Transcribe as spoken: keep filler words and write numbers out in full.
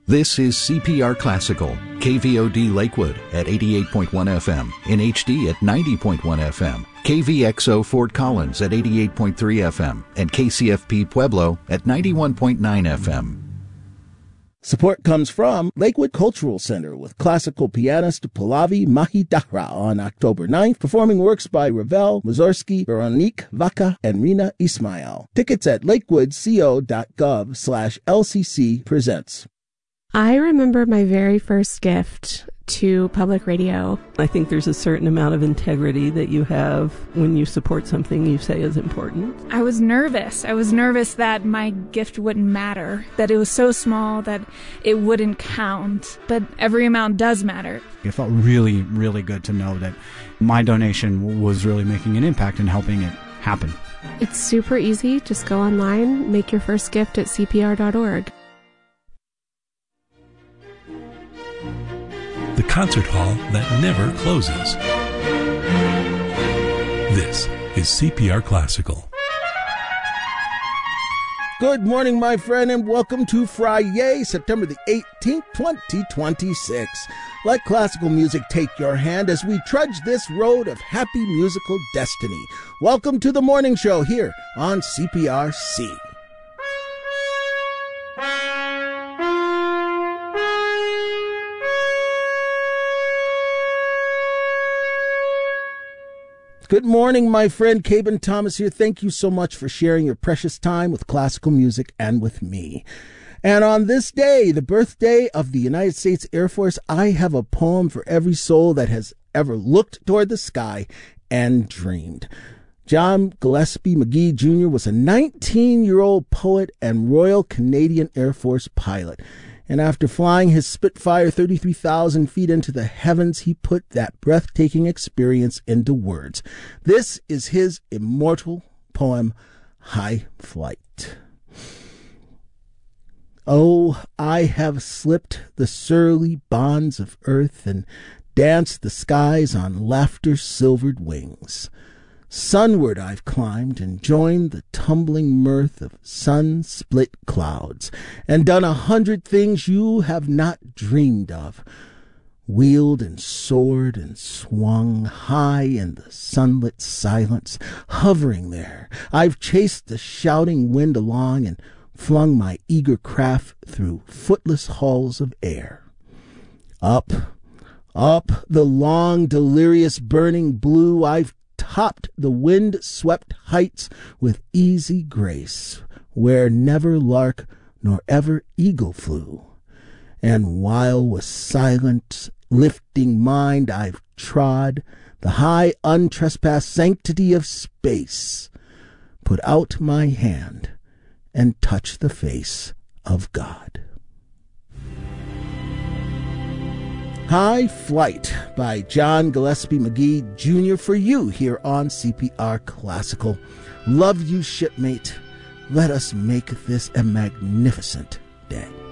This is C P R Classical, K V O D Lakewood at eighty-eight point one F M, in H D at ninety point one F M, K V X O Fort Collins at eighty-eight point three F M, and K C F P Pueblo at ninety-one point nine F M. Support comes from Lakewood Cultural Center with classical pianist Pallavi Mahidara on October ninth, performing works by Ravel, Mussorgsky, Veronique Vaca, and Rina Ismail. Tickets at lakewoodco.gov slash LCC presents. I remember my very first gift to public radio. I think there's a certain amount of integrity that you have when you support something you say is important. I was nervous. I was nervous that my gift wouldn't matter, that it was so small that it wouldn't count. But every amount does matter. It felt really, really good to know that my donation was really making an impact and helping it happen. It's super easy. Just go online, make your first gift at C P R dot org. The concert hall that never closes. This is C P R Classical. Good morning, my friend, and welcome to Friday, September the eighteenth, twenty twenty-six. Let classical music take your hand as we trudge this road of happy musical destiny. Welcome to the morning show here on C P R C. Good morning, my friend. Caben Thomas here. Thank you so much for sharing your precious time with classical music and with me. And on this day, the birthday of the United States Air Force, I have a poem for every soul that has ever looked toward the sky and dreamed. John Gillespie Magee Junior was a nineteen-year-old poet and Royal Canadian Air Force pilot. And after flying his Spitfire thirty-three thousand feet into the heavens, he put that breathtaking experience into words. This is his immortal poem, High Flight. Oh, I have slipped the surly bonds of earth and danced the skies on laughter's silvered wings. Sunward I've climbed and joined the tumbling mirth of sun-split clouds, and done a hundred things you have not dreamed of. Wheeled and soared and swung high in the sunlit silence, hovering there. I've chased the shouting wind along and flung my eager craft through footless halls of air. Up, up the long, delirious, burning blue, I've topped the wind-swept heights with easy grace, where never lark nor ever eagle flew. And while with silent, lifting mind I've trod the high, untrespassed sanctity of space, put out my hand and touch the face of God. High Flight by John Gillespie Magee Junior for you here on C P R Classical. Love you, shipmate. Let us make this a magnificent day.